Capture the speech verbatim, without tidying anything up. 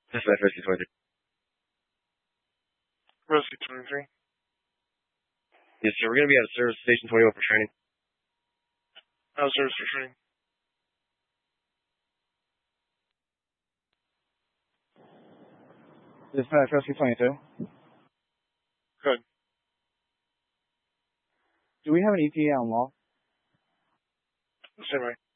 Dispatch Rescue twenty-three. Rescue twenty-three. Yes, sir. We're going to be at a service station twenty-one for training. How's service for training? Dispatch Rescue twenty-two. Good. Do we have an E T A on law? Same way.